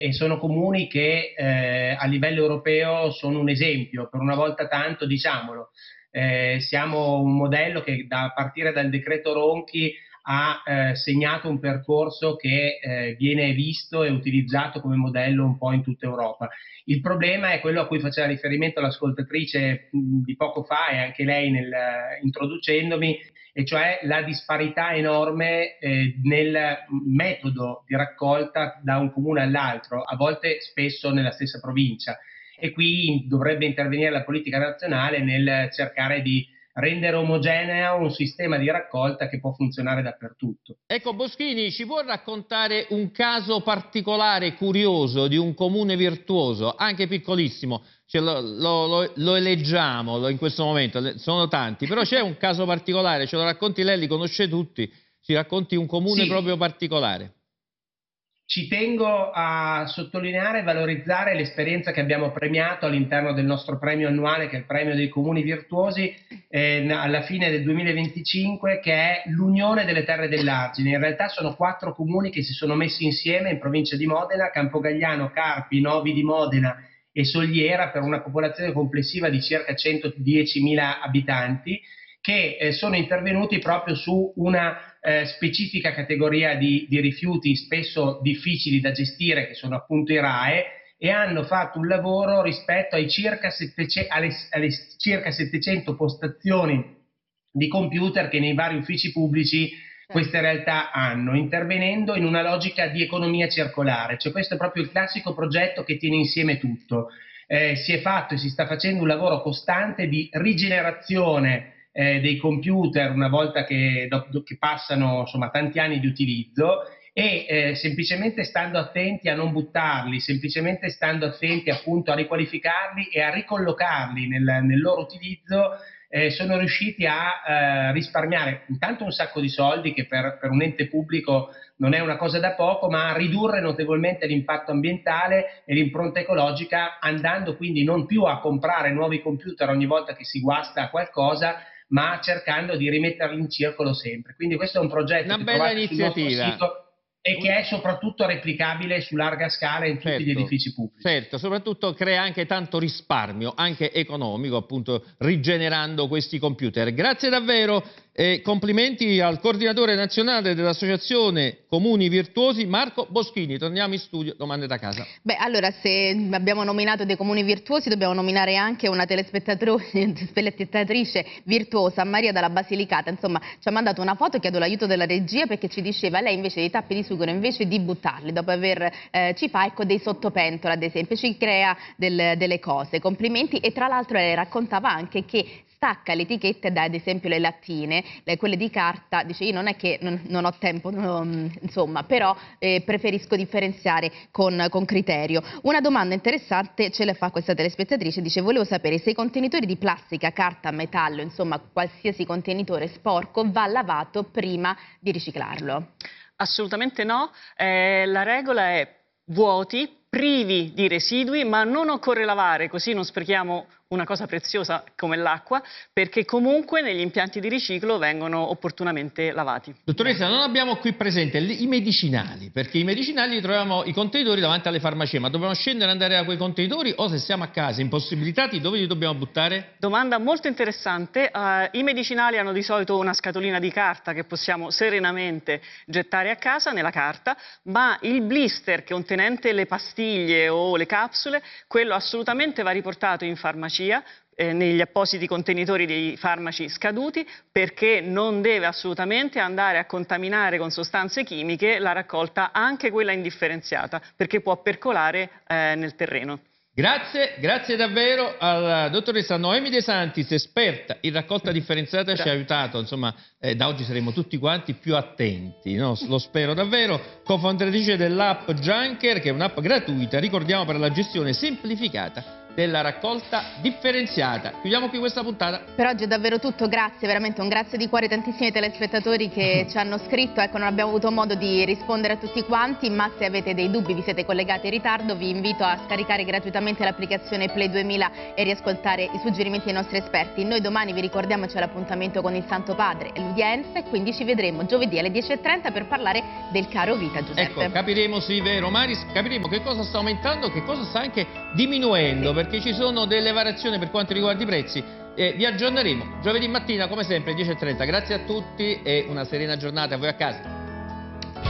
e sono comuni che a livello europeo sono un esempio, per una volta tanto, diciamolo. Siamo un modello che a partire dal decreto Ronchi ha segnato un percorso che viene visto e utilizzato come modello un po' in tutta Europa. Il problema è quello a cui faceva riferimento l'ascoltatrice di poco fa e anche lei introducendomi, e cioè la disparità enorme nel metodo di raccolta da un comune all'altro, a volte spesso nella stessa provincia. E qui dovrebbe intervenire la politica nazionale nel cercare di rendere omogeneo un sistema di raccolta che può funzionare dappertutto. Ecco, Boschini, ci può raccontare un caso particolare, curioso, di un comune virtuoso, anche piccolissimo? Cioè, lo eleggiamo in questo momento, sono tanti, però c'è un caso particolare, ce lo racconti lei, li conosce tutti, ci racconti un comune proprio particolare. Ci tengo a sottolineare e valorizzare l'esperienza che abbiamo premiato all'interno del nostro premio annuale, che è il premio dei comuni virtuosi, alla fine del 2025, che è l'Unione delle Terre dell'Argine. In realtà sono 4 comuni che si sono messi insieme in provincia di Modena: Campogagliano, Carpi, Novi di Modena e Sogliera, per una popolazione complessiva di circa 110.000 abitanti, che sono intervenuti proprio su una specifica categoria di rifiuti spesso difficili da gestire, che sono appunto i RAEE, e hanno fatto un lavoro rispetto alle circa 700 postazioni di computer che nei vari uffici pubblici queste realtà hanno, intervenendo in una logica di economia circolare. Cioè, questo è proprio il classico progetto che tiene insieme tutto. Si è fatto e si sta facendo un lavoro costante di rigenerazione dei computer una volta che passano, insomma, tanti anni di utilizzo, e semplicemente stando attenti a non buttarli, semplicemente stando attenti appunto a riqualificarli e a ricollocarli nel loro utilizzo, sono riusciti a risparmiare intanto un sacco di soldi, che per un ente pubblico non è una cosa da poco, ma a ridurre notevolmente l'impatto ambientale e l'impronta ecologica, andando quindi non più a comprare nuovi computer ogni volta che si guasta qualcosa, ma cercando di rimetterli in circolo sempre. Quindi questo è un progetto che trovate sul nostro sito e che è soprattutto replicabile su larga scala in tutti gli edifici pubblici. Certo, soprattutto crea anche tanto risparmio, anche economico, appunto, rigenerando questi computer. Grazie davvero e complimenti al coordinatore nazionale dell'Associazione Comuni Virtuosi, Marco Boschini. Torniamo in studio, domande da casa. Beh, allora, se abbiamo nominato dei comuni virtuosi, dobbiamo nominare anche una telespettatrice virtuosa, Maria dalla Basilicata. Insomma, ci ha mandato una foto, chiedo l'aiuto della regia, perché ci diceva lei invece dei tappi di sughero, invece di buttarli, dopo aver ci fa, ecco, dei sottopentola, ad esempio, ci crea delle cose. Complimenti. E tra l'altro lei raccontava anche che stacca le etichette da, ad esempio, le lattine, quelle di carta. Dice: io non è che non ho tempo, insomma, però preferisco differenziare con criterio. Una domanda interessante ce la fa questa telespettatrice, dice: volevo sapere se i contenitori di plastica, carta, metallo, insomma qualsiasi contenitore sporco va lavato prima di riciclarlo. Assolutamente no, la regola è vuoti, privi di residui, ma non occorre lavare, così non sprechiamo una cosa preziosa come l'acqua, perché comunque negli impianti di riciclo vengono opportunamente lavati. Dottoressa, non abbiamo qui presente i medicinali, perché i medicinali li troviamo i contenitori davanti alle farmacie, ma dobbiamo scendere e andare a quei contenitori, o se siamo a casa impossibilitati, dove li dobbiamo buttare? Domanda molto interessante. I medicinali hanno di solito una scatolina di carta che possiamo serenamente gettare a casa, nella carta, ma il blister contenente le pastiglie o le capsule, quello assolutamente va riportato in farmacia, negli appositi contenitori dei farmaci scaduti, perché non deve assolutamente andare a contaminare con sostanze chimiche la raccolta, anche quella indifferenziata, perché può percolare nel terreno. Grazie davvero alla dottoressa Noemi De Santis, esperta in raccolta differenziata. Ci ha aiutato, insomma, da oggi saremo tutti quanti più attenti, no? Lo spero davvero. Cofondatrice dell'app Junker, che è un'app gratuita, ricordiamo, per la gestione semplificata della raccolta differenziata. Chiudiamo qui questa puntata. Per oggi è davvero tutto, grazie, veramente un grazie di cuore ai tantissimi telespettatori che ci hanno scritto, ecco non abbiamo avuto modo di rispondere a tutti quanti, ma se avete dei dubbi, vi siete collegati in ritardo, vi invito a scaricare gratuitamente l'applicazione Play 2000 e riascoltare i suggerimenti dei nostri esperti. Noi domani vi ricordiamo c'è l'appuntamento con il Santo Padre e l'udienza e quindi ci vedremo giovedì alle 10:30 per parlare del caro vita, Giuseppe. Ecco, capiremo se i veri romani, capiremo che cosa sta aumentando, che cosa sta anche diminuendo, perché ci sono delle variazioni per quanto riguarda i prezzi. Vi aggiorneremo giovedì mattina come sempre 10:30. Grazie a tutti e una serena giornata a voi a casa.